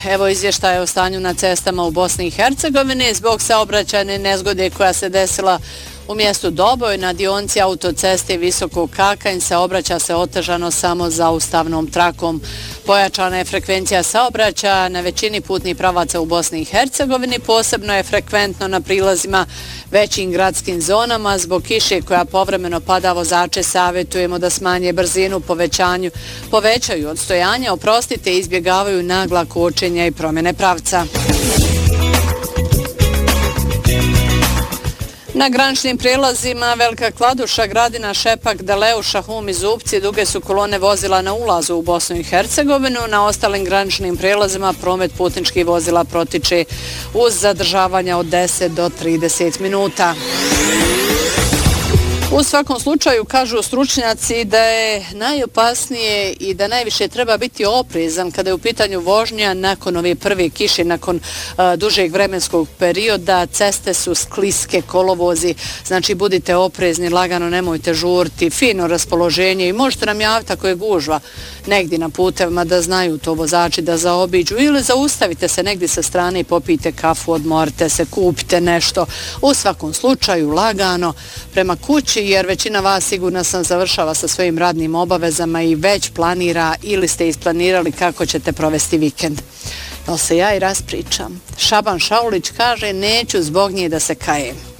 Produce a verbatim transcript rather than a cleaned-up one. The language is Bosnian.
Evo izvještaje o stanju na cestama u Bosni i Hercegovini zbog saobraćajne nezgode koja se desila u mjestu Doboj na dionci autoceste Visokog Kakanj. Saobraća se otežano samo zaustavnom trakom. Pojačana je frekvencija saobraćaja na većini putnih pravaca u Bosni i Hercegovini, posebno je frekventno na prilazima većim gradskim zonama. Zbog kiše koja povremeno pada, vozače savjetujemo da smanje brzinu, povećanju, povećaju odstojanje, oprostite, izbjegavaju nagla kočenja i promjene pravca. Na graničnim prijelazima Velika Kladuša, Gradina, Šepak, Deleu, Šahum i Zupci duge su kolone vozila na ulazu u Bosnu i Hercegovinu. Na ostalim graničnim prijelazima promet putničkih vozila protiče uz zadržavanja od deset do trideset minuta. U svakom slučaju, kažu stručnjaci, da je najopasnije i da najviše treba biti oprezan kada je u pitanju vožnja nakon ove prve kiše, nakon uh, dužeg vremenskog perioda. Ceste su skliske, kolovozi, znači budite oprezni, lagano, nemojte žurti, fino raspoloženje i možete nam javiti ako je gužva negdje na putevima, da znaju to vozači da zaobiđu, ili zaustavite se negdje sa strane i popijte kafu, odmorite se, kupite nešto. U svakom slučaju lagano prema kući, jer većina vas, sigurna sam, završava sa svojim radnim obavezama i već planira ili ste isplanirali kako ćete provesti vikend. Jel se ja i raspričam? Šaban Šaulić kaže, neću zbog nje da se kajem.